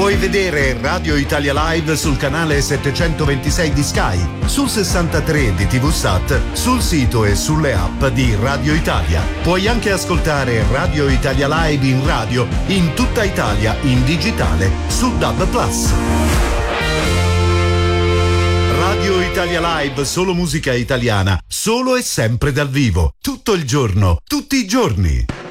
Puoi vedere Radio Italia Live sul canale 726 di Sky, sul 63 di TVSAT, sul sito e sulle app di Radio Italia. Puoi anche ascoltare Radio Italia Live in radio in tutta Italia in digitale su DAB+. Radio Italia Live, solo musica italiana, solo e sempre dal vivo, tutto il giorno, tutti i giorni.